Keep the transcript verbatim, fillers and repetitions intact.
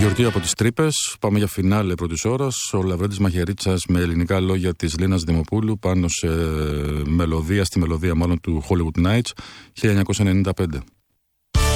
Γιορτή από τις τρύπες. Πάμε για φινάλε πρώτης ώρας. Ο Λαβρέντης Μαχαιρίτσας με ελληνικά λόγια της Λίνας Δημοπούλου πάνω σε μελωδία, στη μελωδία μάλλον του Hollywood Nights χίλια εννιακόσια ενενήντα πέντε.